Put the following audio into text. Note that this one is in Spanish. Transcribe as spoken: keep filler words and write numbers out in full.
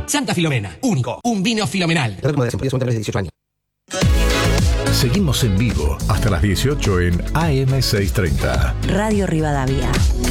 Santa Filomena, único, un vino filomenal. dieciocho años. Seguimos en vivo hasta las dieciocho en A M seiscientos treinta. Radio Rivadavia.